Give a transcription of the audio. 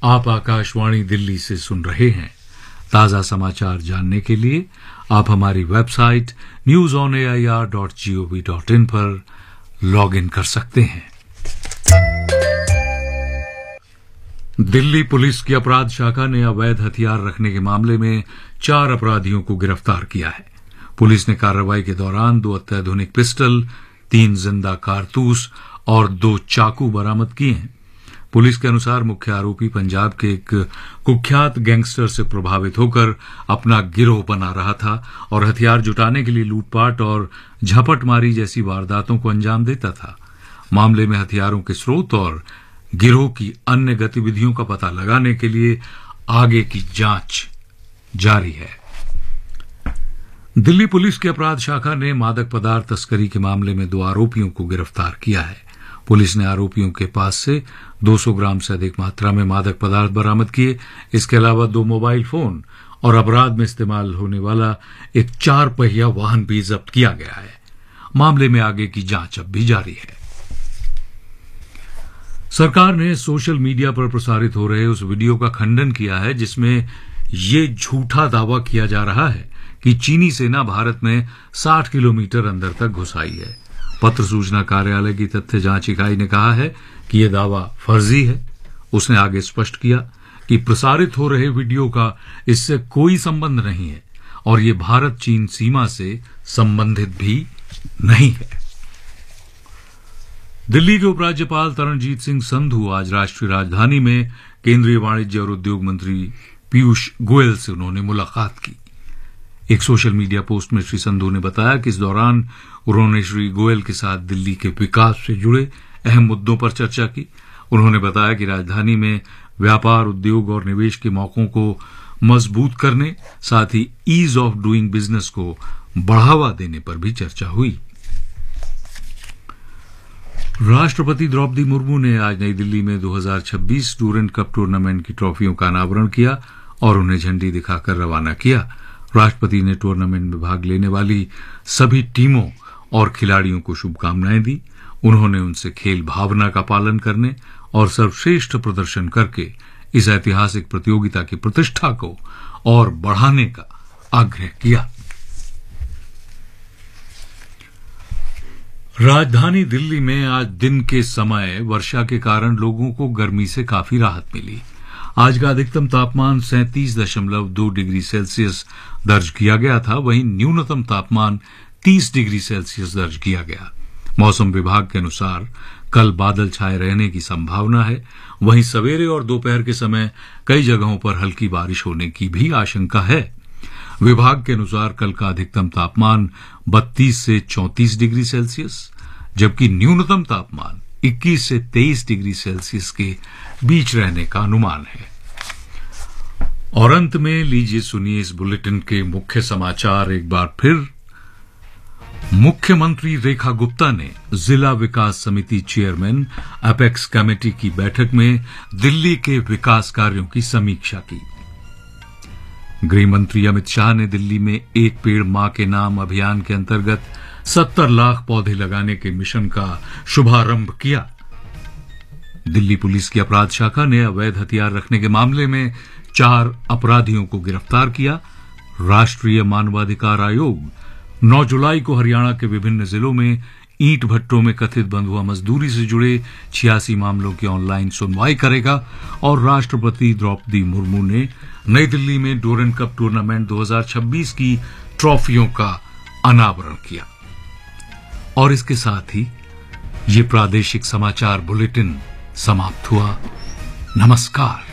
आप आकाशवाणी दिल्ली से सुन रहे हैं। ताजा समाचार जानने के लिए आप हमारी वेबसाइट newsonair.gov.in पर लॉग इन कर सकते हैं। दिल्ली पुलिस की अपराध शाखा ने अवैध हथियार रखने के मामले में 4 अपराधियों को गिरफ्तार किया है। पुलिस ने कार्रवाई के दौरान 2 अत्याधुनिक पिस्टल, 3 जिंदा कारतूस और 2 चाकू बरामद किए हैं। पुलिस के अनुसार मुख्य आरोपी पंजाब के एक कुख्यात गैंगस्टर से प्रभावित होकर अपना गिरोह बना रहा था और हथियार जुटाने के लिए लूटपाट और झपटमारी जैसी वारदातों को अंजाम देता था। मामले में हथियारों के स्रोत और गिरोह की अन्य गतिविधियों का पता लगाने के लिए आगे की जांच जारी है। दिल्ली पुलिस की अपराध शाखा ने मादक पदार्थ तस्करी के मामले में 2 आरोपियों को गिरफ्तार किया है। पुलिस ने आरोपियों के पास से 200 ग्राम से अधिक मात्रा में मादक पदार्थ बरामद किए। इसके अलावा 2 मोबाइल फोन और अपराध में इस्तेमाल होने वाला एक 4 पहिया वाहन भी जब्त किया गया है। मामले में आगे की जांच अब भी जारी है। सरकार ने सोशल मीडिया पर प्रसारित हो रहे उस वीडियो का खंडन किया है जिसमें ये झूठा दावा किया जा रहा है कि चीनी सेना भारत में 60 किलोमीटर अंदर तक घुस आई है। पत्र सूचना कार्यालय की तथ्य जांच इकाई ने कहा है कि यह दावा फर्जी है। उसने आगे स्पष्ट किया कि प्रसारित हो रहे वीडियो का इससे कोई संबंध नहीं है और ये भारत चीन सीमा से संबंधित भी नहीं है। दिल्ली के उपराज्यपाल तरणजीत सिंह संधू आज राष्ट्रीय राजधानी में केंद्रीय वाणिज्य और उद्योग मंत्री पीयूष गोयल से उन्होंने मुलाकात की। एक सोशल मीडिया पोस्ट में श्री संधू ने बताया कि इस दौरान उन्होंने श्री गोयल के साथ दिल्ली के विकास से जुड़े अहम मुद्दों पर चर्चा की। उन्होंने बताया कि राजधानी में व्यापार, उद्योग और निवेश के मौकों को मजबूत करने, साथ ही ईज ऑफ डूइंग बिजनेस को बढ़ावा देने पर भी चर्चा हुई। राष्ट्रपति द्रौपदी मुर्मू ने आज नई दिल्ली में 2026 डूरेंट कप टूर्नामेंट की ट्रॉफियों का अनावरण किया और उन्हें झंडी दिखाकर रवाना किया। राष्ट्रपति ने टूर्नामेंट में भाग लेने वाली सभी टीमों और खिलाड़ियों को शुभकामनाएं दी। उन्होंने उनसे खेल भावना का पालन करने और सर्वश्रेष्ठ प्रदर्शन करके इस ऐतिहासिक प्रतियोगिता की प्रतिष्ठा को और बढ़ाने का आग्रह किया। राजधानी दिल्ली में आज दिन के समय वर्षा के कारण लोगों को गर्मी से काफी राहत मिली। आज का अधिकतम तापमान 37.2 डिग्री सेल्सियस दर्ज किया गया था, वहीं न्यूनतम तापमान 30 डिग्री सेल्सियस दर्ज किया गया। मौसम विभाग के अनुसार कल बादल छाए रहने की संभावना है। वहीं सवेरे और दोपहर के समय कई जगहों पर हल्की बारिश होने की भी आशंका है। विभाग के अनुसार कल का अधिकतम तापमान 32 से 34 डिग्री सेल्सियस जबकि न्यूनतम तापमान 21 से 23 डिग्री सेल्सियस के बीच रहने का अनुमान है। और अंत में लीजिए सुनिए इस बुलेटिन के मुख्य समाचार एक बार फिर। मुख्यमंत्री रेखा गुप्ता ने जिला विकास समिति चेयरमैन अपेक्स कमेटी की बैठक में दिल्ली के विकास कार्यों की समीक्षा की। गृह मंत्री अमित शाह ने दिल्ली में एक पेड़ मां के नाम अभियान के अंतर्गत 70 लाख पौधे लगाने के मिशन का शुभारंभ किया। दिल्ली पुलिस की अपराध शाखा ने अवैध हथियार रखने के मामले में 4 अपराधियों को गिरफ्तार किया। राष्ट्रीय मानवाधिकार आयोग 9 जुलाई को हरियाणा के विभिन्न जिलों में ईंट भट्टों में कथित बंधुआ मजदूरी से जुड़े 86 मामलों की ऑनलाइन सुनवाई करेगा। और राष्ट्रपति द्रौपदी मुर्मू ने नई दिल्ली में डूरेंट कप टूर्नामेंट 2026 की ट्रॉफियों का अनावरण किया। और इसके साथ ही ये प्रादेशिक समाचार बुलेटिन समाप्त हुआ। नमस्कार।